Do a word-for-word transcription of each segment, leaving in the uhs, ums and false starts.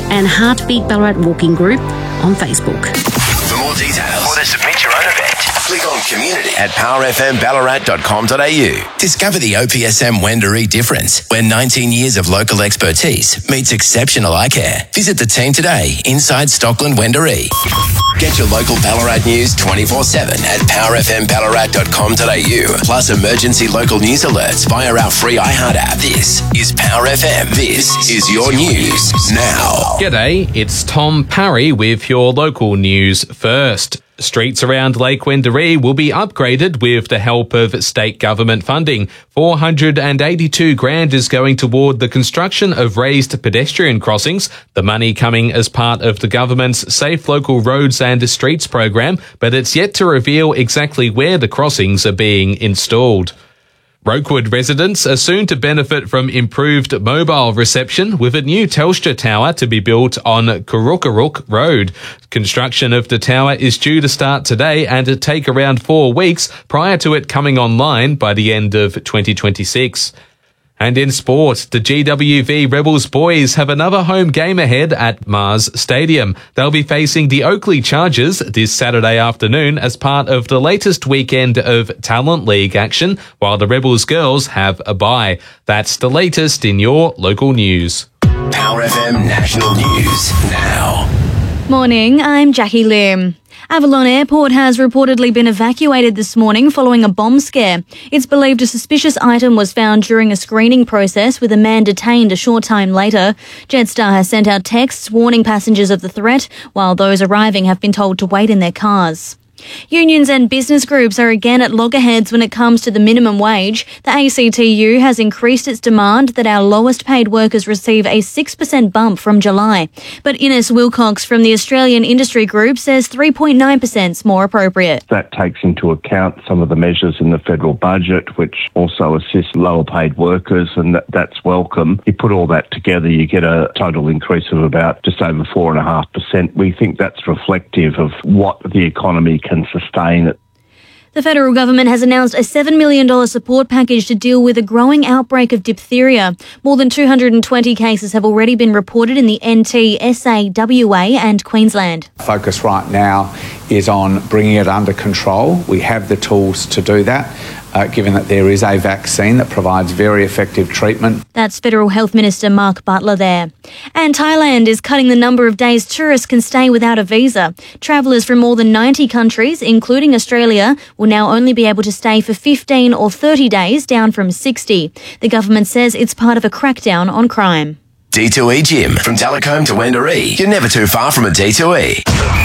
and Heartbeat Ballarat Walking Group on Facebook. For more details or to submit your own event, click on community at power f m ballarat dot com dot a u. Discover the O P S M Wendouree difference, where nineteen years of local expertise meets exceptional eye care. Visit the team today inside Stockland Wendouree. Get your local Ballarat news twenty-four seven at power f m ballarat dot com dot a u, plus emergency local news alerts via our free iHeart app. This is Power F M. This is your news now. G'day, it's Tom Parry with your local news first. Streets around Lake Wendouree will be upgraded with the help of state government funding. four hundred eighty-two grand is going toward the construction of raised pedestrian crossings, the money coming as part of the government's Safe Local Roads and Streets program, but it's yet to reveal exactly where the crossings are being installed. Rokewood residents are soon to benefit from improved mobile reception with a new Telstra tower to be built on Kurukaruk Road. Construction of the tower is due to start today and to take around four weeks prior to it coming online by the end of twenty twenty-six. And in sport, the G W V Rebels boys have another home game ahead at Mars Stadium. They'll be facing the Oakley Chargers this Saturday afternoon as part of the latest weekend of Talent League action, while the Rebels girls have a bye. That's the latest in your local news. Power F M National News now. Morning, I'm Jackie Lim. Avalon Airport has reportedly been evacuated this morning following a bomb scare. It's believed a suspicious item was found during a screening process, with a man detained a short time later. Jetstar has sent out texts warning passengers of the threat, while those arriving have been told to wait in their cars. Unions and business groups are again at loggerheads when it comes to the minimum wage. The A C T U has increased its demand that our lowest paid workers receive a six percent bump from July. But Ines Wilcox from the Australian Industry Group says three point nine percent is more appropriate. That takes into account some of the measures in the federal budget, which also assist lower paid workers, and that, that's welcome. You put all that together, you get a total increase of about just over four point five percent. We think that's reflective of what the economy can can sustain it. The federal government has announced a seven million dollars support package to deal with a growing outbreak of diphtheria. More than two hundred twenty cases have already been reported in the N T, S A, W A and Queensland. Focus right now is on bringing it under control. We have the tools to do that, uh, given that there is a vaccine that provides very effective treatment. That's Federal Health Minister Mark Butler there. And Thailand is cutting the number of days tourists can stay without a visa. Travellers from more than ninety countries, including Australia, will now only be able to stay for fifteen or thirty days, down from sixty. The government says it's part of a crackdown on crime. D two E Gym. From Talcombe to Wendouree, you're never too far from a D two E.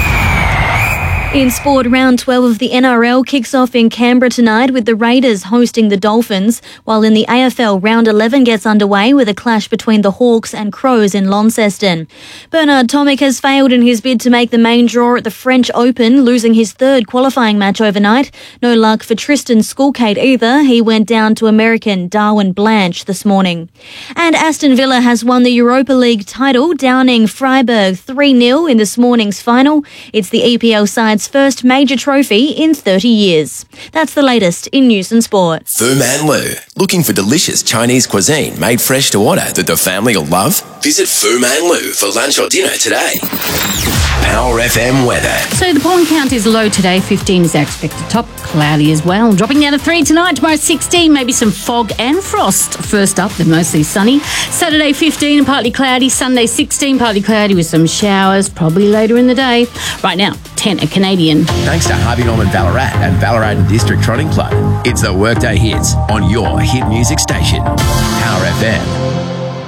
In sport, round twelve of the N R L kicks off in Canberra tonight with the Raiders hosting the Dolphins, while in the A F L, round eleven gets underway with a clash between the Hawks and Crows in Launceston. Bernard Tomic has failed in his bid to make the main draw at the French Open, losing his third qualifying match overnight. No luck for Tristan Skulkate either. He went down to American Darwin Blanche this morning. And Aston Villa has won the Europa League title, downing Freiburg three nil in this morning's final. It's the E P L side's first major trophy in thirty years. That's the latest in news and sport. Fu Man Lu. Looking for delicious Chinese cuisine made fresh to order that the family will love? Visit Fu Man Lu for lunch or dinner today. Power F M weather. So the pollen count is low today. fifteen is our expected top. Cloudy as well. Dropping down to three tonight. Tomorrow sixteen. Maybe some fog and frost. First up, then mostly sunny. Saturday fifteen and partly cloudy. Sunday sixteen, partly cloudy with some showers. Probably later in the day. Right now, ten a Canadian. Thanks to Harvey Norman Ballarat and Ballarat and District Trotting Club. It's the Workday Hits on your hit music station. Power F M.